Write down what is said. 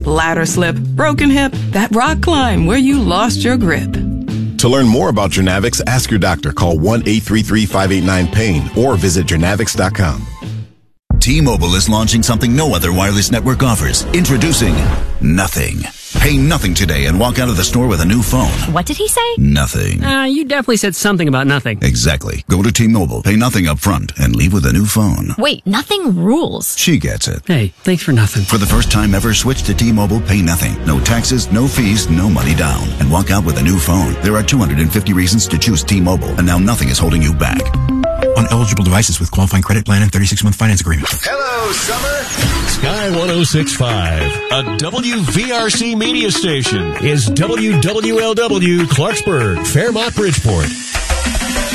ladder slip, broken hip, that rock climb where you lost your grip. To learn more about Journavx, ask your doctor. Call 1-833-589-PAIN or visit journavx.com. T-Mobile is launching something no other wireless network offers. Introducing Nothing. Pay nothing today and walk out of the store with a new phone. What did he say? Nothing. You definitely said something about nothing. Exactly. Go to T-Mobile, pay nothing up front, and leave with a new phone. Wait, nothing rules. She gets it. Hey, thanks for nothing. For the first time ever, switch to T-Mobile, pay nothing. No taxes, no fees, no money down. And walk out with a new phone. There are 250 reasons to choose T-Mobile, and now nothing is holding you back. On eligible devices with qualifying credit plan and 36-month finance agreement. Hello, summer. Sky 106.5, a WVRC media station, is WWLW Clarksburg, Fairmont, Bridgeport.